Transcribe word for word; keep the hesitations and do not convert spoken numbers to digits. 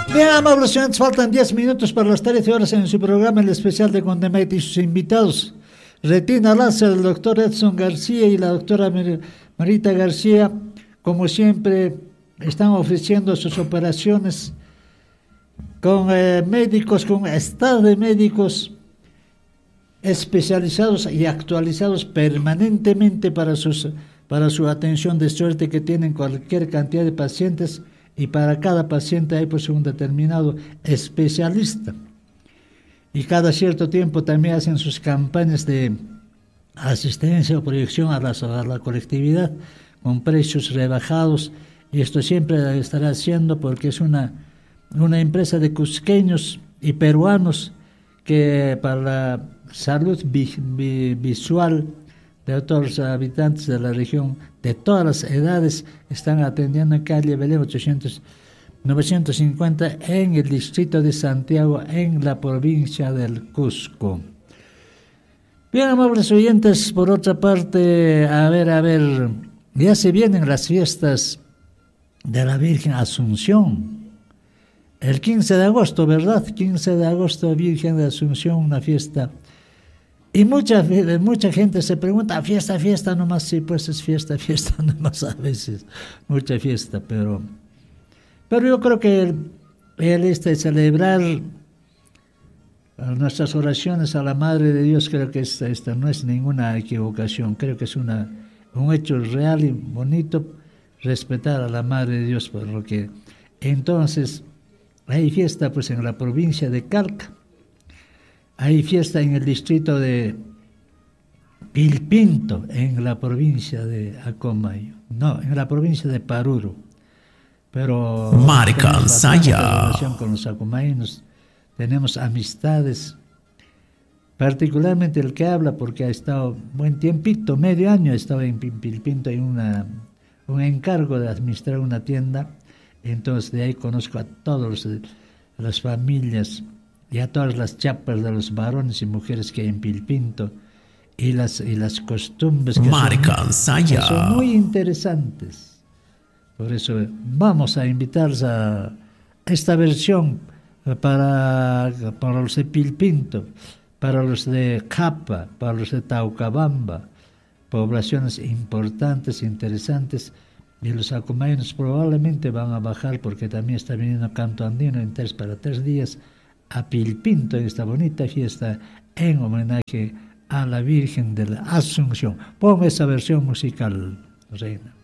Bien, amables oyentes, faltan diez minutos para las trece horas en su programa El Especial de Condemate y sus invitados. Retina Láser, el doctor Edson García y la doctora Marita García, como siempre, están ofreciendo sus operaciones con eh, médicos, con staff de médicos especializados y actualizados permanentemente para, sus, para su atención, de suerte que tienen cualquier cantidad de pacientes y para cada paciente hay pues un determinado especialista. Y cada cierto tiempo también hacen sus campañas de asistencia o proyección a la, a la colectividad con precios rebajados, y esto siempre estará haciendo porque es una, una empresa de cusqueños y peruanos que para la salud vi, vi, visual de todos los habitantes de la región, de todas las edades, están atendiendo en calle Belén ochocientos, novecientos cincuenta en el distrito de Santiago, en la provincia del Cusco. Bien, amables oyentes, por otra parte, a ver, a ver, ya se vienen las fiestas de la Virgen Asunción. El quince de agosto, ¿verdad? quince de agosto, Virgen de Asunción, una fiesta. Y mucha, mucha gente se pregunta, fiesta, fiesta nomás, sí, pues es fiesta, fiesta nomás a veces, mucha fiesta, pero, pero yo creo que el, el este, celebrar nuestras oraciones a la Madre de Dios, creo que esta, esta no es ninguna equivocación, creo que es una, un hecho real y bonito respetar a la Madre de Dios, por lo que entonces hay fiesta pues en la provincia de Calca. Hay fiesta en el distrito de Pilpinto, en la provincia de Acomayo. No, en la provincia de Paruro. Pero Marca Saya. Con los acomayos tenemos amistades. Particularmente el que habla, porque ha estado buen tiempito, medio año, ha estado en Pilpinto en una, un encargo de administrar una tienda. Entonces de ahí conozco a todas las familias y a todas las chapas de los varones y mujeres que hay en Pilpinto, y las, y las costumbres que son, que son muy interesantes. Por eso vamos a invitarles a esta versión para, para los de Pilpinto, para los de Capa, para los de Taucabamba, poblaciones importantes, interesantes, y los acomayanos probablemente van a bajar porque también está viniendo canto andino en tres, para tres días a Pilpinto en esta bonita fiesta en homenaje a la Virgen de la Asunción. Pon esa versión musical, Reina.